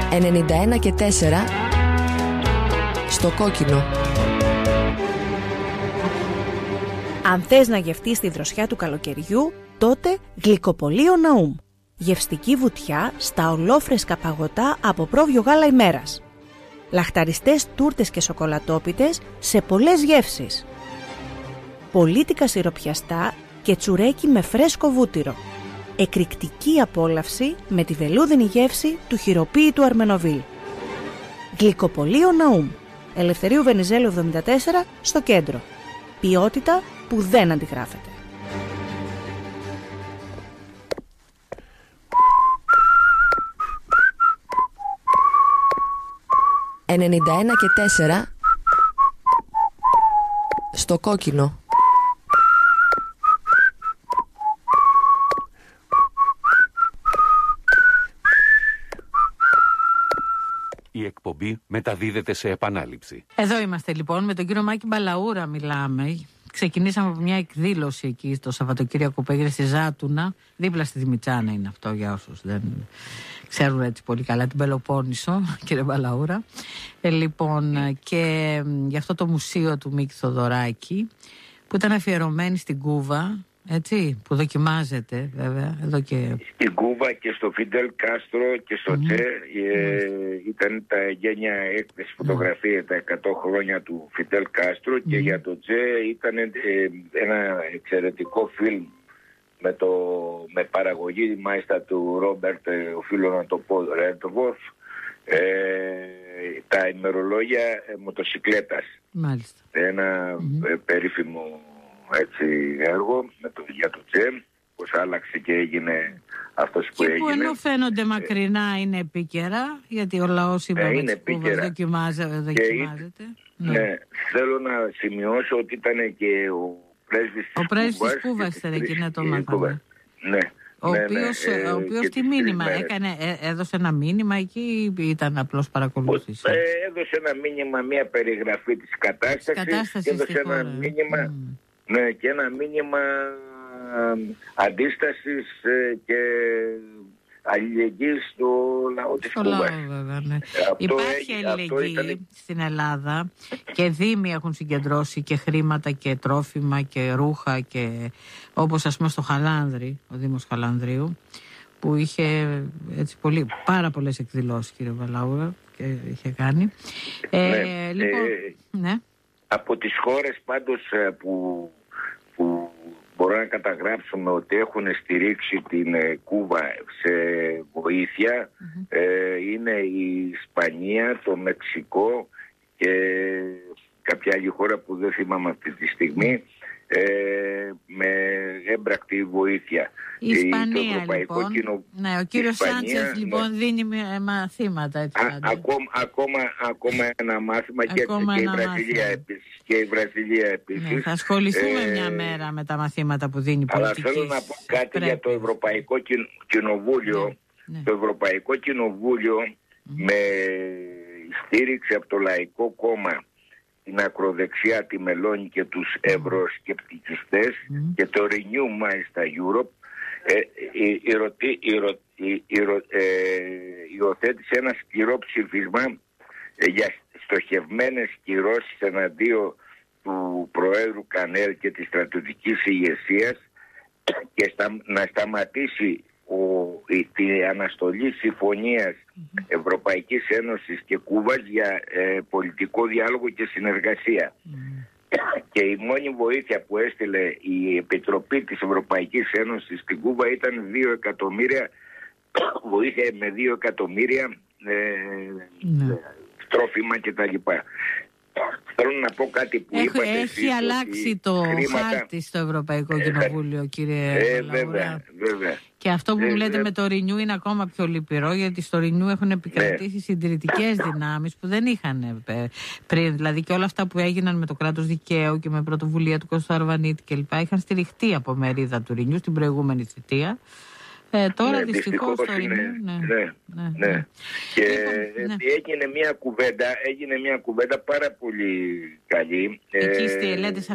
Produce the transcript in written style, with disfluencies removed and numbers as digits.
91 και 4 στο κόκκινο. Αν θες να γευτείς τη δροσιά του καλοκαιριού, τότε γλυκοπωλείο Ναούμ. Γευστική βουτιά στα ολόφρεσκα παγωτά από πρόβιο γάλα ημέρας. Λαχταριστές τούρτες και σοκολατόπιτες σε πολλές γεύσεις. Πολίτικα σιροπιαστά και τσουρέκι με φρέσκο βούτυρο. Εκρηκτική απόλαυση με τη βελούδινη γεύση του χειροποίητου Αρμενοβίλ. Γλυκοπωλείο Ναούμ. Ελευθερίου Βενιζέλου 74 στο κέντρο. Ποιότητα που δεν αντιγράφεται. «91 και 4 στο κόκκινο». Η εκπομπή μεταδίδεται σε επανάληψη. Εδώ είμαστε λοιπόν, με τον κύριο Μάκη Μπαλαούρα μιλάμε. Ξεκινήσαμε από μια εκδήλωση εκεί το Σαββατοκύριακο που έγινε στη Ζάτουνα. Δίπλα στη Δημητσάνα είναι αυτό, για όσους δεν ξέρουν έτσι πολύ καλά την Πελοπόννησο, κύριε Μπαλαούρα. Λοιπόν, και για αυτό το μουσείο του Μίκη Θοδωράκη που ήταν αφιερωμένη στην Κούβα, έτσι, που δοκιμάζεται βέβαια εδώ και... Στην Κούβα και στο Φιντέλ Κάστρο και στο Τσε ήταν τα γένια έκθεση φωτογραφία τα 100 χρόνια του Φιντέλ Κάστρο και για το Τσε ήταν ένα εξαιρετικό φιλμ με παραγωγή μάλιστα του Ρόμπερτ, οφείλω να το πω, Ρέντβορθ, τα ημερολόγια μοτοσικλέτας. Μάλιστα. Ένα περίφημο έτσι έργο για το Τσε, πως άλλαξε και έγινε αυτός που έγινε. Και που ενώ φαίνονται μακρινά είναι επίκαιρα, γιατί ο λαός είπαμε της Κούβας δοκιμάζεται. Ναι, θέλω να σημειώσω ότι ήταν και ο πρέσβης της Κούβας ήταν εκεί, να το μάθαμε. Ναι. Ο οποίος τι μήνυμα έκανε, έδωσε ένα μήνυμα εκεί ή ήταν απλώς παρακολούθηση? Έδωσε ένα μήνυμα, μια περιγραφή της κατάστασης και έδωσε ένα μήνυμα, ναι, και ένα μήνυμα αντίστασης και αλληλεγγύης στο λαό της Κούβας. Ναι. Υπάρχει αλληλεγγύη στην Ελλάδα και δήμοι έχουν συγκεντρώσει και χρήματα και τρόφιμα και ρούχα, και όπως ας πούμε στο Χαλάνδρη, ο Δήμος Χαλανδρίου, που είχε έτσι πάρα πολλές εκδηλώσεις, κύριε Μπαλαούρα, και είχε κάνει. Λοιπόν, ναι. Από τις χώρες πάντως που μπορώ να καταγράψουμε ότι έχουν στηρίξει την Κούβα σε βοήθεια είναι η Ισπανία, το Μεξικό και κάποια άλλη χώρα που δεν θυμάμαι αυτή τη στιγμή, με έμπρακτη βοήθεια. Η Ισπανία λοιπόν, ναι, ο κύριος Σάντσες λοιπόν δίνει μαθήματα. Έτσι, ακόμα ένα μάθημα και η Βραζιλία επίσης. Και η Βραζιλία επίσης. Ναι, θα ασχοληθούμε μια μέρα με τα μαθήματα που δίνει η πολιτική. Αλλά θέλω να πω κάτι για το Ευρωπαϊκό Κοινοβούλιο. Ναι. Το Ευρωπαϊκό Κοινοβούλιο με στήριξη από το Λαϊκό Κόμμα, την ακροδεξιά, τη Μελώνη και τους ευρωσκεπτικιστές και το Renew μάλιστα Europe, υιοθέτησε ένα σκληρό ψήφισμα για στοχευμένες κυρώσεις εναντίον του Προέδρου Κανέλ και της στρατιωτικής ηγεσίας και να σταματήσει την αναστολή συμφωνίας Ευρωπαϊκής Ένωσης και Κούβας για πολιτικό διάλογο και συνεργασία. Και η μόνη βοήθεια που έστειλε η Επιτροπή της Ευρωπαϊκής Ένωσης στην Κούβα ήταν 2 εκατομμύρια, βοήθεια με 2 εκατομμύρια τρόφιμα κτλ. Θέλω να πω κάτι που είπατε. Έχει αλλάξει το χάρτη στο Ευρωπαϊκό Κοινοβούλιο, κύριε Μπαλαούρα. Βέβαια. Και αυτό που μου λέτε με το Renew είναι ακόμα πιο λυπηρό, γιατί στο Renew έχουν επικρατήσει συντηρητικές δυνάμεις που δεν είχαν πριν. Δηλαδή και όλα αυτά που έγιναν με το κράτος δικαίου και με πρωτοβουλία του Κώστου Αρβανίτη κλπ. Είχαν στηριχτεί από μερίδα του Renew στην προηγούμενη θητεία. Τώρα δυστυχώς το Renew. Ναι. Και έγινε μια κουβέντα πάρα πολύ καλή. Εκεί στη Ελένη